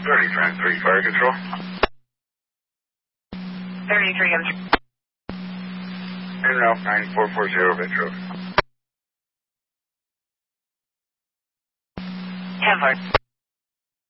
30 Trent 3 Fire Control. 33 and Ralph 9440 Metro. Hamburg.